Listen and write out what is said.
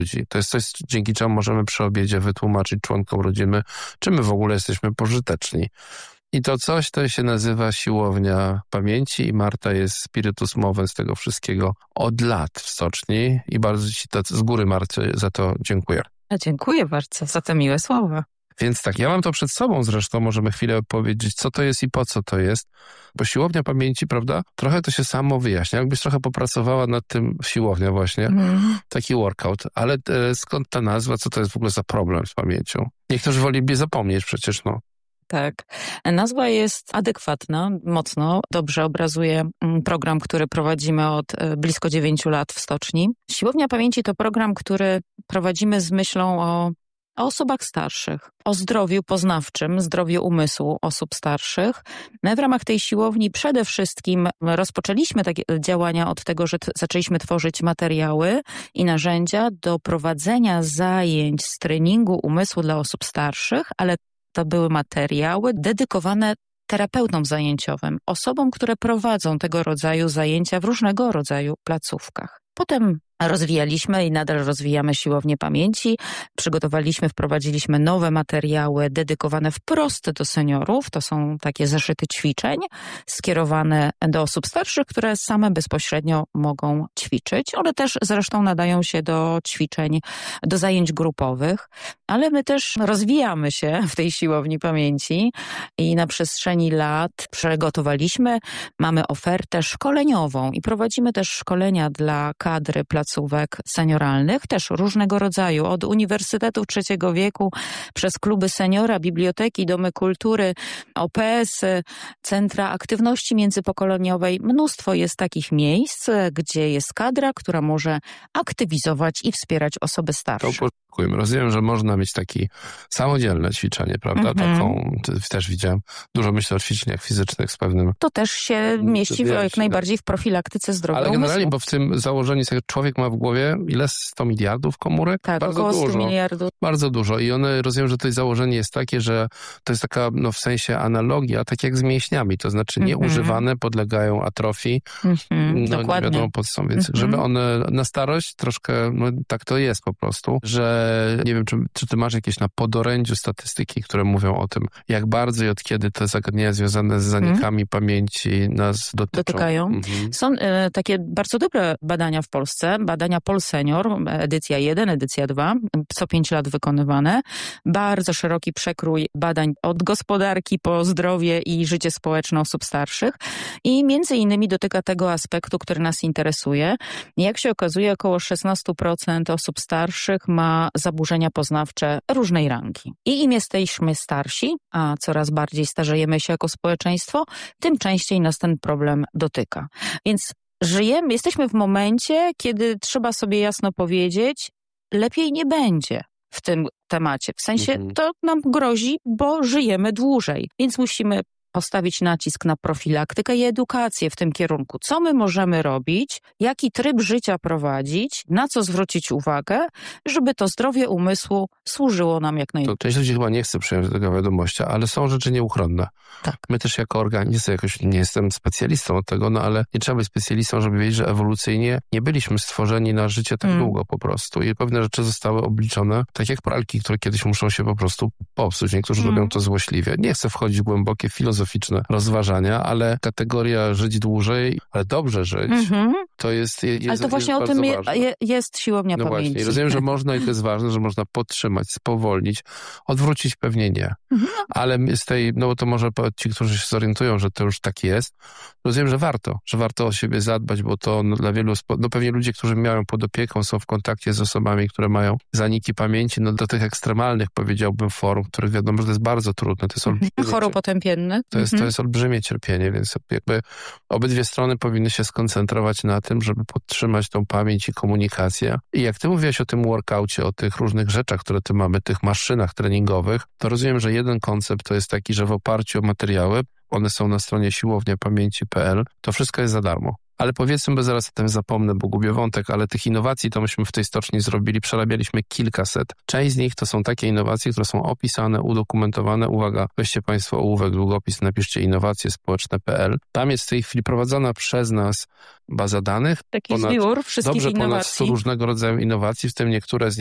ludzi. To jest coś, dzięki czemu możemy przy obiedzie wytłumaczyć członkom rodziny, czy my w ogóle jesteśmy pożyteczni. I to coś to się nazywa siłownia pamięci i Marta jest spiritus movens tego wszystkiego od lat w stoczni i bardzo ci z góry, Marcie, za to dziękuję. Dziękuję bardzo za te miłe słowa. Więc tak, ja mam to przed sobą zresztą, możemy chwilę powiedzieć, co to jest i po co to jest, bo siłownia pamięci, prawda, trochę to się samo wyjaśnia. Jakbyś trochę popracowała nad tym siłownia właśnie, taki workout, ale skąd ta nazwa, co to jest w ogóle za problem z pamięcią? Niektórzy woliby zapomnieć przecież, no. Tak. Nazwa jest adekwatna, mocno, dobrze obrazuje program, który prowadzimy od blisko 9 lat w Stoczni. Siłownia Pamięci to program, który prowadzimy z myślą o osobach starszych, o zdrowiu poznawczym, zdrowiu umysłu osób starszych. My w ramach tej siłowni przede wszystkim rozpoczęliśmy takie działania od tego, że zaczęliśmy tworzyć materiały i narzędzia do prowadzenia zajęć z treningu umysłu dla osób starszych, ale to były materiały dedykowane terapeutom zajęciowym, osobom, które prowadzą tego rodzaju zajęcia w różnego rodzaju placówkach. Potem rozwijaliśmy i nadal rozwijamy siłownię pamięci. Wprowadziliśmy nowe materiały dedykowane wprost do seniorów. To są takie zeszyty ćwiczeń skierowane do osób starszych, które same bezpośrednio mogą ćwiczyć. One też zresztą nadają się do ćwiczeń, do zajęć grupowych, ale my też rozwijamy się w tej siłowni pamięci i na przestrzeni lat mamy ofertę szkoleniową i prowadzimy też szkolenia dla kadry placówek senioralnych, też różnego rodzaju, od uniwersytetów trzeciego wieku, przez kluby seniora, biblioteki, domy kultury, OPS-y, centra aktywności międzypokoleniowej. Mnóstwo jest takich miejsc, gdzie jest kadra, która może aktywizować i wspierać osoby starsze. Rozumiem, że można mieć takie samodzielne ćwiczenie, prawda? Też widziałem dużo myślę o ćwiczeniach fizycznych z pewnym... To też się mieści jak najbardziej w profilaktyce zdrowia Ale generalnie, umysłu. bo w tym założeniu człowiek ma w głowie ile? 100 miliardów komórek? Tak, bardzo około 100 dużo. miliardów. Bardzo dużo. I one, rozumiem, że to założenie jest takie, że to jest taka, w sensie analogia, tak jak z mięśniami, to znaczy nieużywane podlegają atrofii. Dokładnie. Nie wiadomo po co są, więc żeby one na starość troszkę, tak to jest po prostu, że nie wiem, czy ty masz jakieś na podorędziu statystyki, które mówią o tym, jak bardzo i od kiedy te zagadnienia związane z zanikami pamięci nas dotykają. Są takie bardzo dobre badania w Polsce, badania PolSenior, edycja 1, edycja 2, co 5 lat wykonywane. Bardzo szeroki przekrój badań od gospodarki po zdrowie i życie społeczne osób starszych i między innymi dotyka tego aspektu, który nas interesuje. Jak się okazuje, około 16% osób starszych ma zaburzenia poznawcze różnej rangi. I im jesteśmy starsi, a coraz bardziej starzejemy się jako społeczeństwo, tym częściej nas ten problem dotyka. Więc jesteśmy w momencie, kiedy trzeba sobie jasno powiedzieć, lepiej nie będzie w tym temacie. W sensie to nam grozi, bo żyjemy dłużej. Więc musimy postawić nacisk na profilaktykę i edukację w tym kierunku. Co my możemy robić, jaki tryb życia prowadzić, na co zwrócić uwagę, żeby to zdrowie umysłu służyło nam jak najdłużej. To część ludzi chyba nie chce przyjąć tego wiadomości, ale są rzeczy nieuchronne. Tak. My też jako organizm, jakoś nie jestem specjalistą od tego, ale nie trzeba być specjalistą, żeby wiedzieć, że ewolucyjnie nie byliśmy stworzeni na życie tak długo po prostu. I pewne rzeczy zostały obliczone, tak jak pralki, które kiedyś muszą się po prostu popsuć. Niektórzy robią to złośliwie. Nie chcę wchodzić w głębokie filozoficzne rozważania, ale kategoria żyć dłużej, ale dobrze żyć, to jest ale to właśnie o tym jest siłownia pamięci. Właśnie. Rozumiem, że można, i to jest ważne, że można podtrzymać, spowolnić, odwrócić pewnie nie. Ale z tej, to może ci, którzy się zorientują, że to już tak jest, rozumiem, że warto o siebie zadbać, bo to dla wielu, pewnie ludzie, którzy mają pod opieką, są w kontakcie z osobami, które mają zaniki pamięci, do tych ekstremalnych, powiedziałbym, form, których wiadomo, że to jest bardzo trudne. To jest olbrzymie, chorób otępiennych. To jest olbrzymie cierpienie, więc jakby obydwie strony powinny się skoncentrować na tym, żeby podtrzymać tą pamięć i komunikację. I jak ty mówiłaś o tym workoucie, o tych różnych rzeczach, które tu mamy, tych maszynach treningowych, to rozumiem, że jeden koncept to jest taki, że w oparciu o materiały, one są na stronie siłowniapamięci.pl, to wszystko jest za darmo. Ale powiedzmy, bo zaraz o tym zapomnę, bo gubię wątek, ale tych innowacji to myśmy w tej stoczni zrobili, przerabialiśmy kilkaset. Część z nich to są takie innowacje, które są opisane, udokumentowane. Uwaga, weźcie Państwo ołówek, długopis, napiszcie innowacjespołeczne.pl. Tam jest w tej chwili prowadzona przez nas baza danych. Taki zbiór wszystkich ponad innowacji. 100 różnego rodzaju innowacji, w tym niektóre z